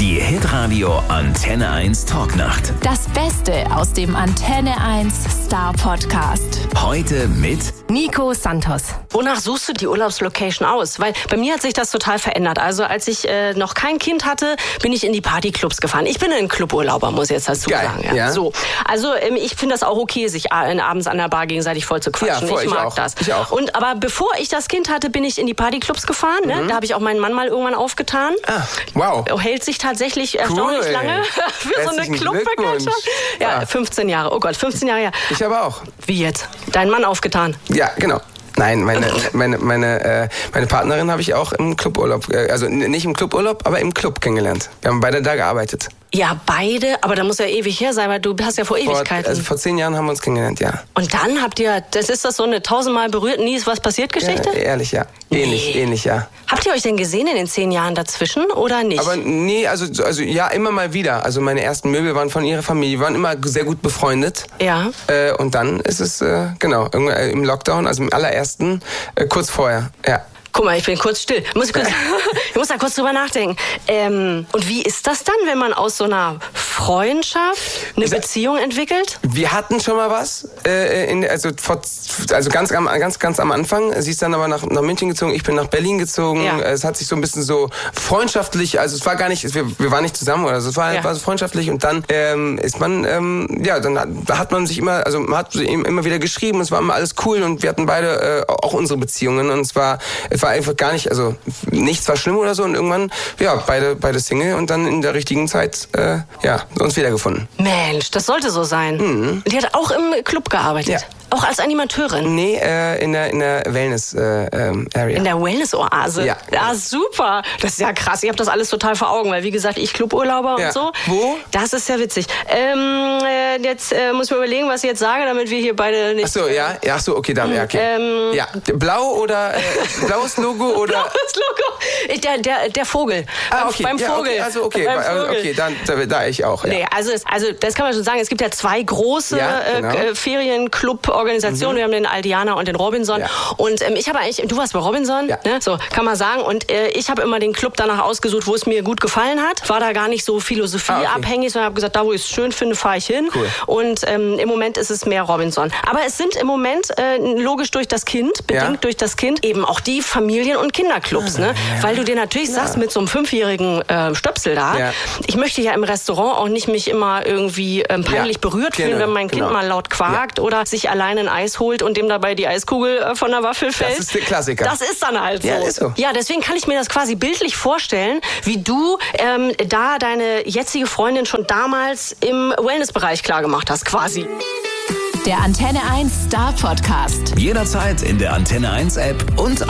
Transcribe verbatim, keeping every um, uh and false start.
Die Hitradio Antenne eins Talknacht. Das Beste aus dem Antenne eins Star Podcast. Heute mit Nico Santos. Wonach suchst du die Urlaubslocation aus? Weil bei mir hat sich das total verändert. Also als ich äh, noch kein Kind hatte, bin ich in die Partyclubs gefahren. Ich bin ein Cluburlauber, muss ich jetzt dazu Geil, sagen. Ja. ja. So. Also ähm, ich finde das auch okay, sich äh, abends an der Bar gegenseitig voll zu quatschen. Ja, voll, ich mag ich auch. das. Ich auch. Und aber bevor ich das Kind hatte, bin ich in die Partyclubs gefahren. Ne? Mhm. Da habe ich auch meinen Mann mal irgendwann aufgetan. Ah, wow. Hält sich tatsächlich erstaunlich Cool, lange für so eine Herzlichen Clubbekanntschaft. Ja, Ja. fünfzehn Jahre. Oh Gott, fünfzehn Jahre her. Ich aber auch. Wie jetzt? Deinen Mann aufgetan? Ja, genau. Nein, meine meine meine äh, meine Partnerin habe ich auch im Cluburlaub, äh, also n- nicht im Cluburlaub, aber im Club kennengelernt. Wir haben beide da gearbeitet. Ja, beide, aber da muss ja ewig her sein, weil du hast ja vor Vor, Ewigkeiten. also vor zehn Jahren haben wir uns kennengelernt, ja. Und dann habt ihr, das ist das so eine tausendmal berührt, nie ist was passiert Geschichte? Ja, ehrlich, ja. Ähnlich, Nee. ähnlich, ja. Habt ihr euch denn gesehen in den zehn Jahren dazwischen oder nicht? Aber nee, also, also ja, immer mal wieder. Also meine ersten Möbel waren von ihrer Familie, waren immer sehr gut befreundet. Ja. Äh, und dann ist es, äh, genau, irgendwann, äh, im Lockdown, also im allerersten, äh, kurz vorher, ja. Guck mal, ich bin kurz still. Muss ich, kurz, ich muss da kurz drüber nachdenken. Ähm, und wie ist das dann, wenn man aus so einer Freundschaft eine Beziehung entwickelt? Wir hatten schon mal was, äh, in, also, vor, also ganz, am- ganz, ganz am Anfang. Sie ist dann aber nach, nach München gezogen, ich bin nach Berlin gezogen. Ja. Es hat sich so ein bisschen so freundschaftlich, also es war gar nicht, wir, wir waren nicht zusammen oder so, es war, Ja. war so freundschaftlich und dann ähm, ist man, ähm, ja, dann hat, hat man sich immer, also man hat immer wieder geschrieben, es war immer alles cool und wir hatten beide äh, auch unsere Beziehungen und es war, es war einfach gar nicht, also nichts war schlimm oder so und irgendwann, ja, beide, beide Single und dann in der richtigen Zeit, äh, ja, uns wiedergefunden. Mensch, das sollte so sein. Mhm. Die hat auch im Club gearbeitet. Ja. Auch als Animateurin. Nee, äh, in der, in der Wellness-Area. Äh, ähm, Area. In der Wellness-Oase. Ja. Ja, super. Das ist ja krass. Ich habe das alles total vor Augen, weil wie gesagt, ich Cluburlauber Ja. und so. Wo? Das ist ja witzig. Ähm, äh, jetzt äh, muss ich mir überlegen, was ich jetzt sage, damit wir hier beide nicht... Ach so, ja, ja, ach so, okay, dann, ja, okay. Ähm, ja, blau oder, äh, blaues Logo oder... Blaues Logo. Ich, Der, der, der Vogel. Ah, Beim- okay, Beim ja, Vogel. okay, also okay, Beim also, Vogel. okay, dann, da, da ich auch, ja. Nee, also, es, also das kann man schon sagen, es gibt ja zwei große Ja, genau. äh, Ferienclub-Organisationen. Wir haben den Aldiana und den Robinson. Ja. Und ähm, ich habe eigentlich, du warst bei Robinson, Ja. ne? So kann man sagen. Und äh, ich habe immer den Club danach ausgesucht, wo es mir gut gefallen hat. War da gar nicht so philosophieabhängig, sondern habe gesagt, da wo ich es schön finde, fahre ich hin. Cool. Und ähm, im Moment ist es mehr Robinson. Aber es sind im Moment äh, logisch durch das Kind, bedingt Ja. durch das Kind, eben auch die Familien- und Kinderclubs. Ne? Weil du dir natürlich sagst, mit so einem fünfjährigen äh, Stöpsel da, Ja. ich möchte ja im Restaurant auch nicht mich immer irgendwie ähm, peinlich Ja, berührt fühlen, genau, wenn mein Kind genau. mal laut quakt oder sich alleine ein Eis holt und dem dabei die Eiskugel äh, von der Waffel fällt. Das ist der Klassiker. Das ist dann halt so. Ja, ist so. Ja, deswegen kann ich mir das quasi bildlich vorstellen, wie du ähm, da deine jetzige Freundin schon damals im Wellnessbereich klargemacht hast, quasi. Der Antenne eins Star Podcast. jederzeit in der Antenne eins App und